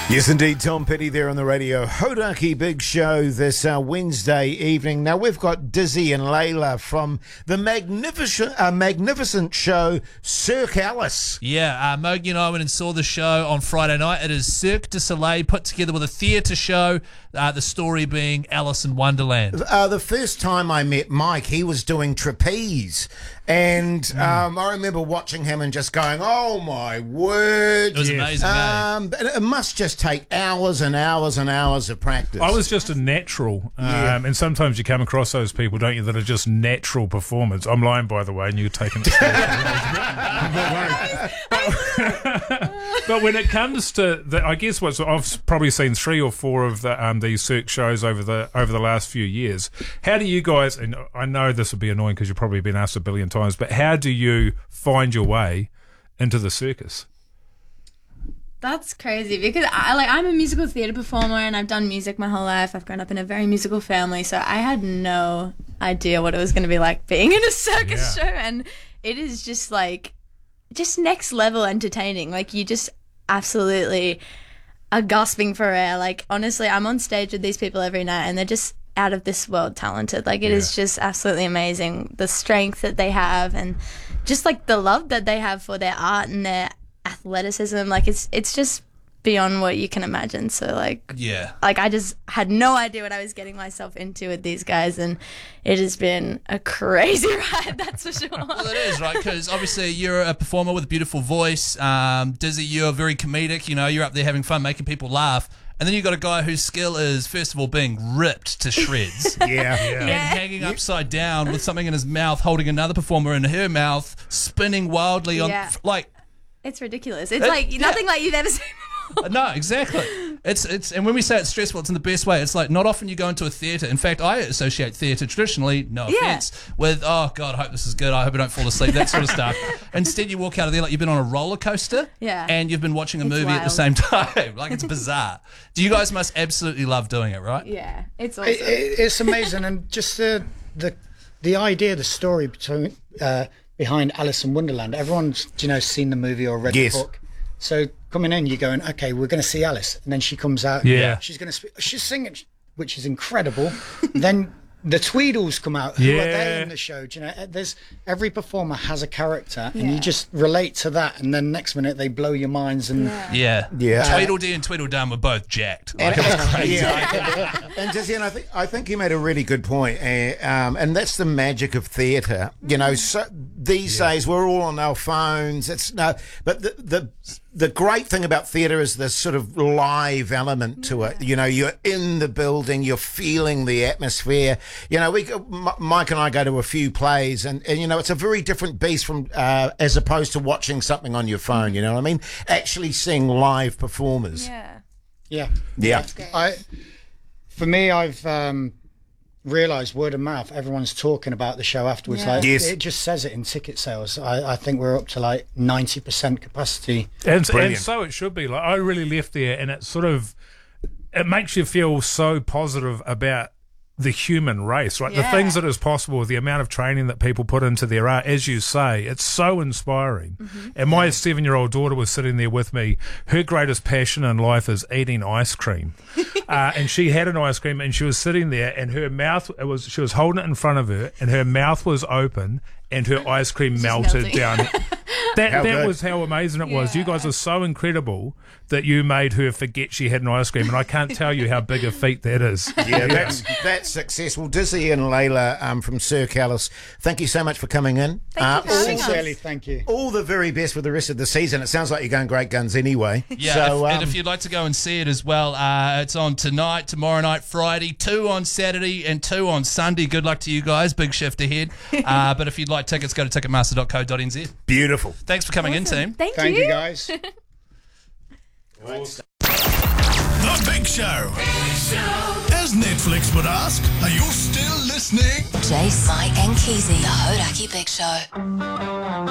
Yes, indeed, Tom Petty there on the radio. Hodaki Big Show this Wednesday evening. Now, we've got Dizzy and Layla from the magnificent show Cirque Alice. Yeah, Mogi and I went and saw the show on Friday night. It is Cirque du Soleil put together with a theatre show, the story being Alice in Wonderland. The first time I met Mike, he was doing trapeze. And I remember watching him and just going, oh, my word. It was amazing, It must just take hours and hours and hours of practice. I was just a natural. And sometimes you come across those people, don't you, that are just natural performers. I'm lying, by the way, and you're taking it But when it comes to, I guess I've probably seen 3 or 4 of these Cirque shows over the last few years. How do you guys, and I know this will be annoying because you've probably been asked a billion times, but how do you find your way into the circus? That's crazy because I'm a musical theatre performer and I've done music my whole life. I've grown up in a very musical family, so I had no idea what it was going to be like being in a circus show, and it is just next level entertaining. Like, you just absolutely are gasping for air. Like, honestly, I'm on stage with these people every night and they're just out of this world talented. Like, it is just absolutely amazing, the strength that they have and just like the love that they have for their art and their athleticism. Like, it's just beyond what you can imagine. So like I just had no idea what I was getting myself into with these guys, and it has been a crazy ride, that's for sure. Well, it is, right? Because obviously you're a performer with a beautiful voice. Dizzy, you're very comedic. You know, you're up there having fun, making people laugh. And then you've got a guy whose skill is, first of all, being ripped to shreds. And hanging upside down with something in his mouth, holding another performer in her mouth, spinning wildly on, like... It's ridiculous. It's like nothing like you've ever seen before. No, exactly. It's and when we say it's stressful, it's in the best way. It's like not often you go into a theatre. In fact, I associate theatre traditionally, no offence, with, oh, God, I hope this is good. I hope I don't fall asleep, that sort of stuff. Instead, you walk out of there like you've been on a roller coaster and you've been watching a movie at the same time. Like, it's bizarre. You guys must absolutely love doing it, right? Yeah, it's awesome. It's amazing. And just the idea, the story behind Alice in Wonderland. Everyone's, seen the movie or read the book. So coming in, you're going, okay, we're going to see Alice, and then she comes out. She's going to she's singing, which is incredible. Then the Tweedles come out. Who are they in the show? There's every performer has a character, and you just relate to that, and then next minute they blow your minds. And Tweedledee and Tweedledum were both jacked. Like, it was crazy. And Dizzy, and I think you made a really good point, and that's the magic of theatre. So these days we're all on our phones. But the great thing about theatre is the sort of live element to it. You're in the building, you're feeling the atmosphere. Mike and I go to a few plays, and it's a very different beast from as opposed to watching something on your phone. You know what I mean? Actually seeing live performers. Yeah. For me, I've realised word of mouth. Everyone's talking about the show afterwards. It just says it in ticket sales. I think we're up to 90% capacity. And so it should be. Like, I really left there, and it makes you feel so positive about the human race, right? The things that is possible, the amount of training that people put into their art, as you say, it's so inspiring. And my 7-year-old daughter was sitting there with me. Her greatest passion in life is eating ice cream. And she had an ice cream, and she was sitting there, and her mouth, she was holding it in front of her, and her mouth was open, and her ice cream melted down. That was how amazing it was. You guys are so incredible that you made her forget she had an ice cream, and I can't tell you how big a feat that is. That's successful. Dizzy and Layla from Cirque Alice, thank you so much for coming in. Sincerely, thank you. All the very best for the rest of the season. It sounds like you're going great guns anyway. And if you'd like to go and see it as well, it's on tonight, tomorrow night, Friday, 2 on Saturday and 2 on Sunday. Good luck to you guys. Big shift ahead. But if you'd like tickets, go to ticketmaster.co.nz. Beautiful. Thanks for coming in, team. Thank you, guys. The Big Show. As Netflix would ask, are you still listening? Jace, Mike and Keezy. The Hodaki Big Show.